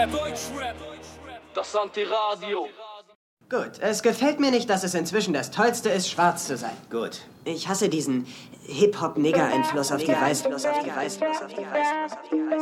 Das Antiradio. Gut, es gefällt mir nicht, dass es inzwischen das Tollste ist, schwarz zu sein. Gut. Ich hasse diesen Hip-Hop-Nigger-Einfluss auf die Weiß.